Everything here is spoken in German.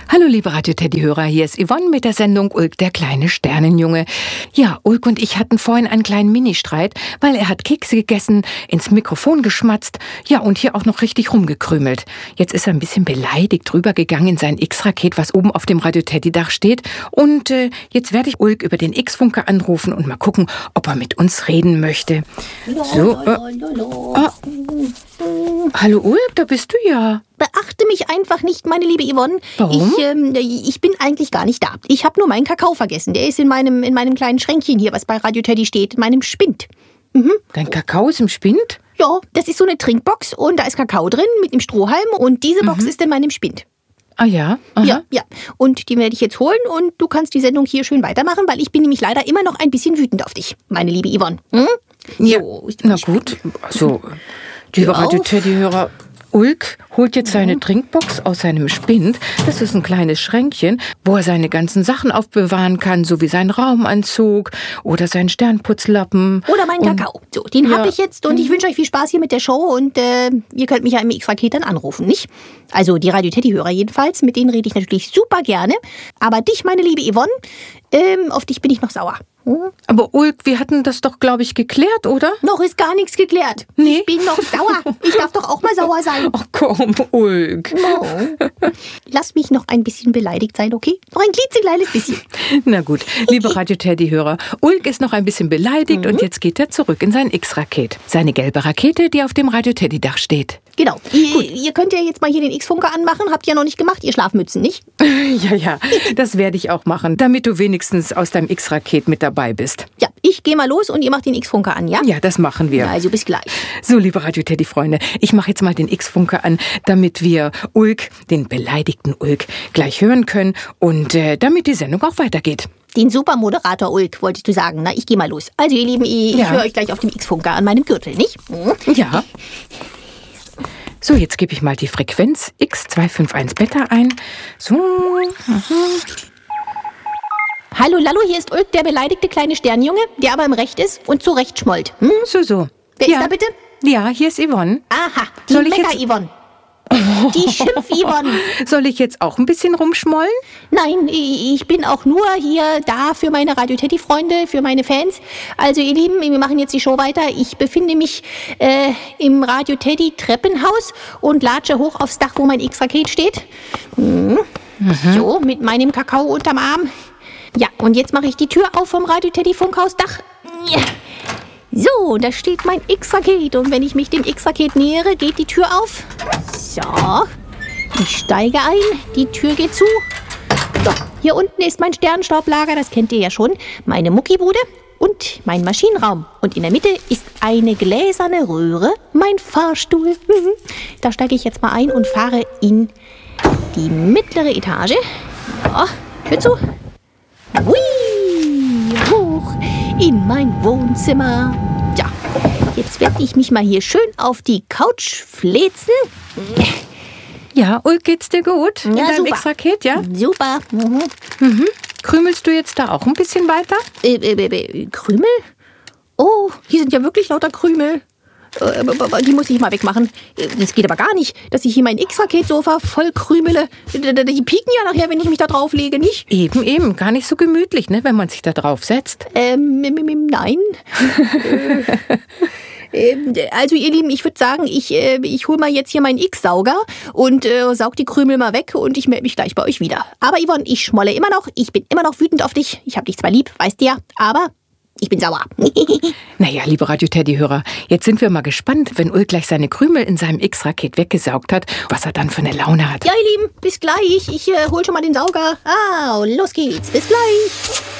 Hallo liebe Radio-Teddy-Hörer, hier ist Yvonne mit der Sendung Ulk, der kleine Sternenjunge. Ja, Ulk und ich hatten vorhin einen kleinen Ministreit, weil er hat Kekse gegessen, ins Mikrofon geschmatzt, ja und hier auch noch richtig rumgekrümelt. Jetzt ist er ein bisschen beleidigt rübergegangen in sein X-Raket, was oben auf dem Radio-Teddy-Dach steht. Und jetzt werde ich Ulk über den X-Funker anrufen und mal gucken, ob er mit uns reden möchte. So, hallo Ulk, da bist du ja. Beachte mich einfach nicht, meine liebe Yvonne. Warum? Ich bin eigentlich gar nicht da. Ich habe nur meinen Kakao vergessen. Der ist in meinem kleinen Schränkchen hier, was bei Radio Teddy steht, in meinem Spind. Mhm. Dein Kakao ist im Spind? Ja, das ist so eine Trinkbox und da ist Kakao drin mit einem Strohhalm und diese Box ist in meinem Spind. Ah ja? Aha. Ja. Und die werde ich jetzt holen und du kannst die Sendung hier schön weitermachen, weil ich bin nämlich leider immer noch ein bisschen wütend auf dich, meine liebe Yvonne. Hm? Ja, so, na gut. Also, liebe Radio-Teddy-Hörer, Ulk holt jetzt seine Trinkbox aus seinem Spind. Das ist ein kleines Schränkchen, wo er seine ganzen Sachen aufbewahren kann, so wie seinen Raumanzug oder seinen Sternputzlappen. Oder meinen Kakao. So, den habe ich jetzt und ich wünsche euch viel Spaß hier mit der Show und ihr könnt mich ja im X-Raket dann anrufen, nicht? Also die Radio-Teddy-Hörer jedenfalls, mit denen rede ich natürlich super gerne. Aber dich, meine liebe Yvonne, auf dich bin ich noch sauer. Aber Ulk, wir hatten das doch, glaube ich, geklärt, oder? Noch ist gar nichts geklärt. Nee? Ich bin noch sauer. Ich darf doch auch mal sauer sein. Ach komm, Ulk. No. Lass mich noch ein bisschen beleidigt sein, okay? Noch ein klitzekleines bisschen. Na gut, liebe Radio-Teddy-Hörer, Ulk ist noch ein bisschen beleidigt und jetzt geht er zurück in sein X-Raket. Seine gelbe Rakete, die auf dem Radio-Teddy-Dach steht. Genau. Ihr könnt ja jetzt mal hier den X-Funker anmachen. Habt ihr ja noch nicht gemacht, ihr Schlafmützen, nicht? Ja, das werde ich auch machen, damit du wenigstens aus deinem X-Raket mit dabei bist. Ja, ich gehe mal los und ihr macht den X-Funker an, ja? Ja, das machen wir. Also bis gleich. So, liebe Radio-Teddy-Freunde, ich mache jetzt mal den X-Funker an, damit wir Ulk, den beleidigten Ulk, gleich hören können und damit die Sendung auch weitergeht. Den Supermoderator Ulk, wolltest du sagen. Na, ich gehe mal los. Also, ihr Lieben, ich höre euch gleich auf dem X-Funker an meinem Gürtel, nicht? Ja. So, jetzt gebe ich mal die Frequenz X251 Beta ein. So. Hallo Lallo, hier ist Ulk, der beleidigte kleine Sternjunge, der aber im Recht ist und zu Recht schmollt. So. Wer ist da bitte? Ja, hier ist Yvonne. Aha, die Soll ich Mecker-Yvonne. Die Schimpf-Yvonne. Soll ich jetzt auch ein bisschen rumschmollen? Nein, ich bin auch nur hier da für meine Radio-Teddy-Freunde, für meine Fans. Also ihr Lieben, wir machen jetzt die Show weiter. Ich befinde mich im Radio-Teddy-Treppenhaus und latsche hoch aufs Dach, wo mein X-Raket steht. So, mit meinem Kakao unterm Arm. Ja, und jetzt mache ich die Tür auf vom Radio-Teddy-Funkhausdach. So, da steht mein X-Raket und wenn ich mich dem X-Raket nähere, geht die Tür auf. So, ich steige ein, die Tür geht zu. So, hier unten ist mein Sternstaublager, das kennt ihr ja schon, meine Muckibude und mein Maschinenraum. Und in der Mitte ist eine gläserne Röhre, mein Fahrstuhl. Da steige ich jetzt mal ein und fahre in die mittlere Etage. Ja, hör zu. Hui, hoch in mein Wohnzimmer. Ja, jetzt werde ich mich mal hier schön auf die Couch fläzen. Ja, Ulk, geht's dir gut? In deinem super. X-Raket, ja? Super. Krümelst du jetzt da auch ein bisschen weiter? Krümel? Oh, hier sind ja wirklich lauter Krümel. Die muss ich mal wegmachen. Das geht aber gar nicht, dass ich hier mein X-Raket-Sofa voll krümele. Die pieken ja nachher, wenn ich mich da drauf lege, nicht? Eben. Gar nicht so gemütlich, ne, wenn man sich da drauf setzt. Nein. Also ihr Lieben, ich würde sagen, ich hole mal jetzt hier meinen X-Sauger und saug die Krümel mal weg und ich melde mich gleich bei euch wieder. Aber Yvonne, ich schmolle immer noch. Ich bin immer noch wütend auf dich. Ich habe dich zwar lieb, weißt du ja, aber ich bin sauer. Naja, liebe Radio-Teddy-Hörer, jetzt sind wir mal gespannt, wenn Ulk gleich seine Krümel in seinem X-Raket weggesaugt hat, was er dann für eine Laune hat. Ja, ihr Lieben, bis gleich. Ich hol schon mal den Sauger. Los geht's. Bis gleich.